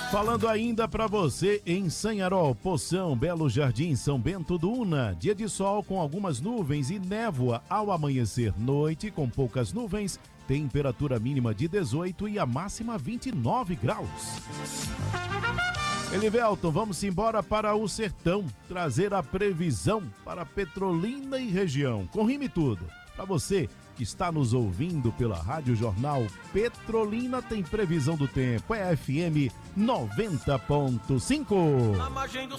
Falando ainda para você em Sanharol, Poção, Belo Jardim, São Bento do Una. Dia de sol com algumas nuvens e névoa ao amanhecer. Noite com poucas nuvens, temperatura mínima de 18 e a máxima 29 graus. Elivelton, vamos embora para o sertão, trazer a previsão para Petrolina e região. Com Rime Tudo. Para você que está nos ouvindo pela Rádio Jornal, Petrolina tem previsão do tempo. É FM 90.5.